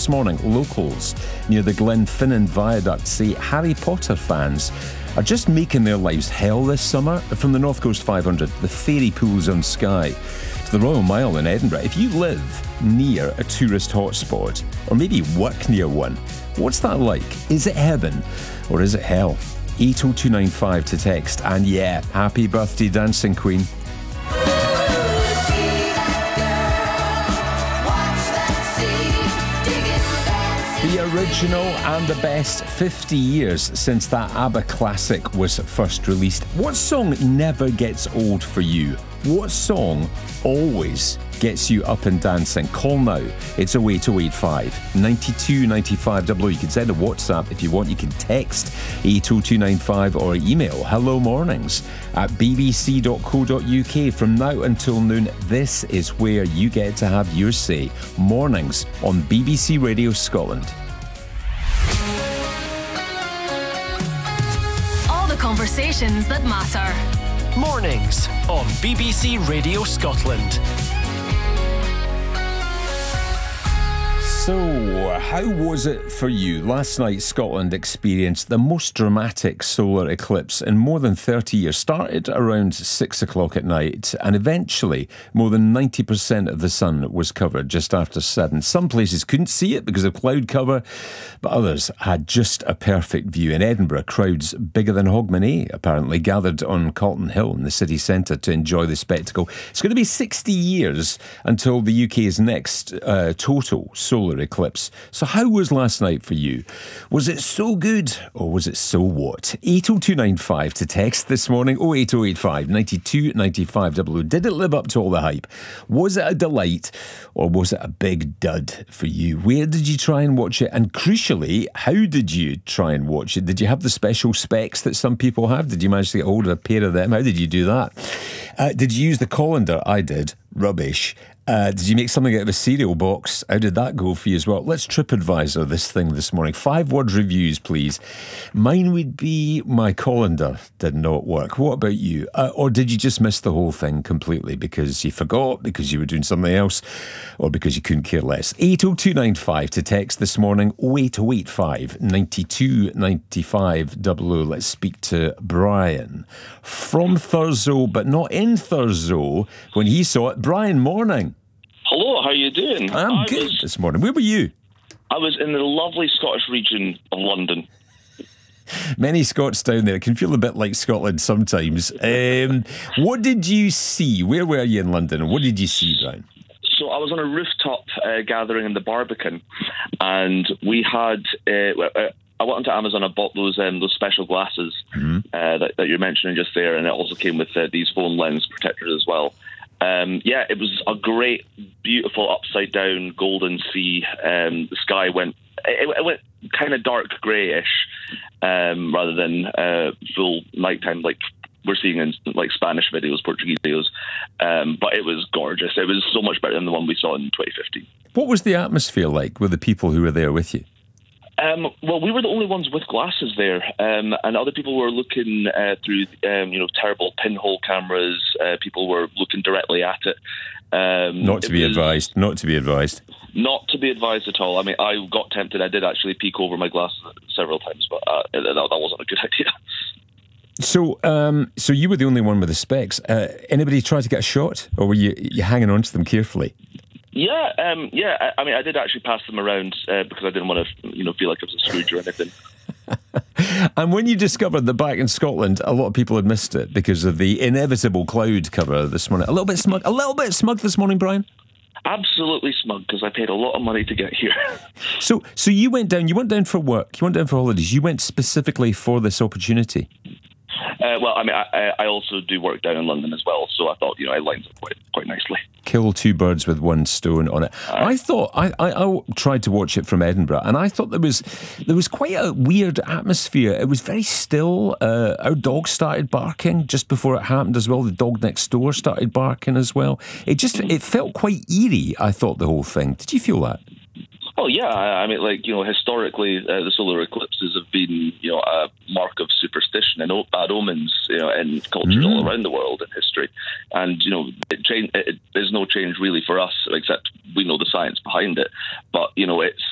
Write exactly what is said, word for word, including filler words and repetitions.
this morning, locals near the Glenfinnan Viaduct say Harry Potter fans are just making their lives hell this summer. From the North Coast five hundred, the fairy pools on Skye, to the Royal Mile in Edinburgh. If you live near a tourist hotspot, or maybe work near one, what's that like? Is it heaven or is it hell? eight oh two nine five to text. And yeah, happy birthday, Dancing Queen. The original and the best, fifty years since that ABBA classic was first released. What song never gets old for you? What song always gets you up and dancing? Call now. It's oh eight oh eight five, nine two nine five double oh. You can send a WhatsApp if you want. You can text eight oh two nine five or email hello mornings at b b c dot co dot u k. From now until noon, this is where you get to have your say. Mornings on B B C Radio Scotland. All the conversations that matter. Mornings on B B C Radio Scotland. So, how was it for you? Last night, Scotland experienced the most dramatic solar eclipse in more than thirty years. Started around six o'clock at night, and eventually more than ninety percent of the sun was covered just after seven. Some places couldn't see it because of cloud cover, but others had just a perfect view. In Edinburgh, crowds bigger than Hogmanay apparently gathered on Calton Hill in the city centre to enjoy the spectacle. It's going to be sixty years until the U K's next uh, total solar eclipse. So how was last night for you? Was it so good or was it so what? eight oh two nine five to text this morning. oh eight oh eight five, nine two nine five double oh. Did it live up to all the hype? Was it a delight or was it a big dud for you? Where did you try and watch it? And crucially, how did you try and watch it? Did you have the special specs that some people have? Did you manage to get hold of a pair of them? How did you do that? Uh, did you use the colander? I did. Rubbish. Uh, did you make something out of a cereal box? How did that go for you as well? Let's TripAdvisor this thing this morning. Five word reviews, please. Mine would be my colander did not work. What about you? Uh, or did you just miss the whole thing completely because you forgot, because you were doing something else, or because you couldn't care less? eight oh two nine five to text this morning. oh eight oh eight five, nine two nine five double oh. Let's speak to Brian from Thurso, but not in Thurso when he saw it. Brian, morning. Hello, how are you doing? I'm I good was, this morning. Where were you? I was in the lovely Scottish region of London. Many Scots down there. It can feel a bit like Scotland sometimes. Um, what did you see? Where were you in London? And what did you see, Brian? So I was on a rooftop uh, gathering in the Barbican, and we had... Uh, I went onto Amazon, I bought those um, those special glasses mm-hmm. uh, that, that you're mentioning just there, and it also came with uh, these phone lens protectors as well. Um, yeah, it was a great, beautiful, upside-down golden sea. Um, the sky went it, it went kind of dark greyish, um, rather than uh, full nighttime like we're seeing in like Spanish videos, Portuguese videos. Um, but it was gorgeous. It was so much better than the one we saw in twenty fifteen. What was the atmosphere like with the people who were there with you? Um, well, we were the only ones with glasses there, um, and other people were looking uh, through, um, you know, terrible pinhole cameras. Uh, people were looking directly at it. Um, not to it be was, advised. Not to be advised. Not to be advised at all. I mean, I got tempted. I did actually peek over my glasses several times, but uh, that, that wasn't a good idea. So, um, so you were the only one with the specs. Uh, anybody try to get a shot, or were you, you hanging on to them carefully? Yeah, um, yeah. I, I mean, I did actually pass them around uh, because I didn't want to, you know, feel like I was a Scrooge or anything. And when you discovered that back in Scotland, a lot of people had missed it because of the inevitable cloud cover this morning. A little bit smug. A little bit smug this morning, Brian. Absolutely smug because I paid a lot of money to get here. So, so you went down. You went down for work. You went down for holidays. You went specifically for this opportunity. Uh, well, I mean, I, I also do work down in London as well, so I thought, you know, I lined up quite quite nicely. Kill two birds with one stone on it. Uh, I thought I, I, I tried to watch it from Edinburgh, and I thought there was there was quite a weird atmosphere. It was very still. Uh, our dog started barking just before it happened as well. The dog next door started barking as well. It just it felt quite eerie. I thought the whole thing. Did you feel that? Oh, yeah. I mean, like, you know, historically, uh, the solar eclipses have been, you know, a mark of superstition and bad omens, you know, in cultures mm. all around the world in history. And, you know, it change, it, there's no change really for us, except we know the science behind it. But, you know, it's